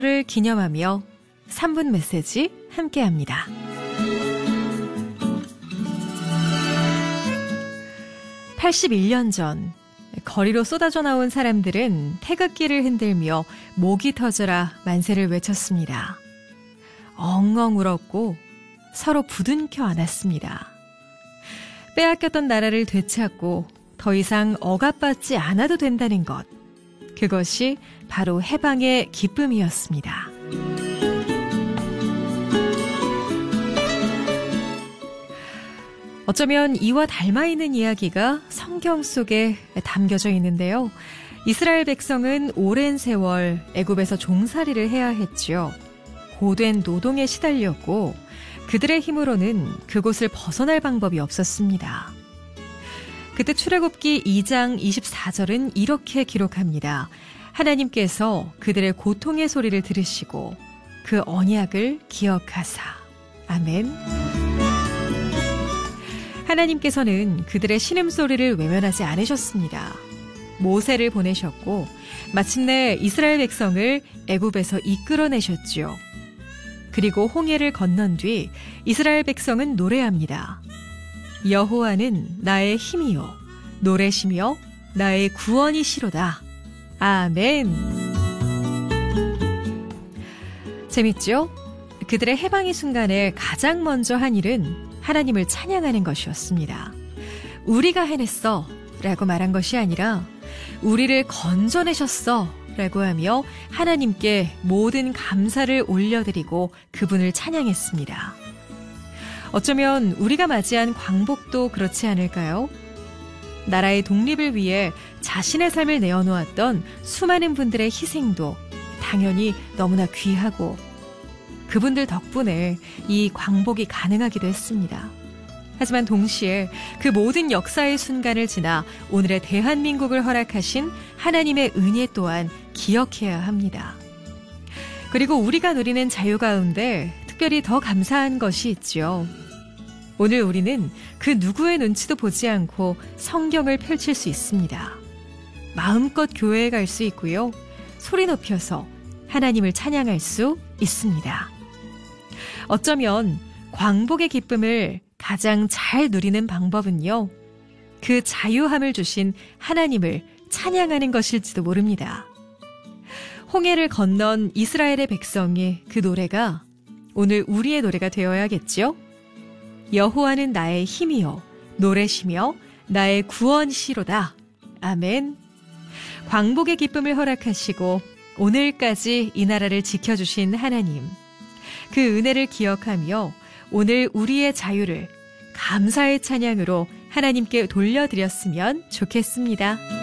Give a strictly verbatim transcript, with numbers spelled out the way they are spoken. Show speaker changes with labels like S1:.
S1: 를 기념하며 삼 분 메시지 함께합니다. 팔십일 년 전 거리로 쏟아져 나온 사람들은 태극기를 흔들며 목이 터져라 만세를 외쳤습니다. 엉엉 울었고 서로 부둥켜 안았습니다. 빼앗겼던 나라를 되찾고 더 이상 억압받지 않아도 된다는 것, 그것이 바로 해방의 기쁨이었습니다. 어쩌면 이와 닮아있는 이야기가 성경 속에 담겨져 있는데요. 이스라엘 백성은 오랜 세월 애굽에서 종살이를 해야 했지요. 고된 노동에 시달렸고 그들의 힘으로는 그곳을 벗어날 방법이 없었습니다. 그때 출애굽기 이 장 이십사 절은 이렇게 기록합니다. 하나님께서 그들의 고통의 소리를 들으시고 그 언약을 기억하사. 아멘. 하나님께서는 그들의 신음소리를 외면하지 않으셨습니다. 모세를 보내셨고 마침내 이스라엘 백성을 애굽에서 이끌어내셨지요. 그리고 홍해를 건넌 뒤 이스라엘 백성은 노래합니다. 여호와는 나의 힘이요 노래시며 나의 구원이시로다. 아멘. 재밌죠? 그들의 해방의 순간에 가장 먼저 한 일은 하나님을 찬양하는 것이었습니다. 우리가 해냈어 라고 말한 것이 아니라 우리를 건져내셨어 라고 하며 하나님께 모든 감사를 올려드리고 그분을 찬양했습니다. 어쩌면 우리가 맞이한 광복도 그렇지 않을까요? 나라의 독립을 위해 자신의 삶을 내어놓았던 수많은 분들의 희생도 당연히 너무나 귀하고 그분들 덕분에 이 광복이 가능하기도 했습니다. 하지만 동시에 그 모든 역사의 순간을 지나 오늘의 대한민국을 허락하신 하나님의 은혜 또한 기억해야 합니다. 그리고 우리가 누리는 자유 가운데 특별히 더 감사한 것이 있죠. 오늘 우리는 그 누구의 눈치도 보지 않고 성경을 펼칠 수 있습니다. 마음껏 교회에 갈 수 있고요. 소리 높여서 하나님을 찬양할 수 있습니다. 어쩌면 광복의 기쁨을 가장 잘 누리는 방법은요. 그 자유함을 주신 하나님을 찬양하는 것일지도 모릅니다. 홍해를 건넌 이스라엘의 백성의 그 노래가 오늘 우리의 노래가 되어야겠죠? 여호와는 나의 힘이요 노래시며 나의 구원이시로다. 아멘. 광복의 기쁨을 허락하시고 오늘까지 이 나라를 지켜주신 하나님, 그 은혜를 기억하며 오늘 우리의 자유를 감사의 찬양으로 하나님께 돌려드렸으면 좋겠습니다.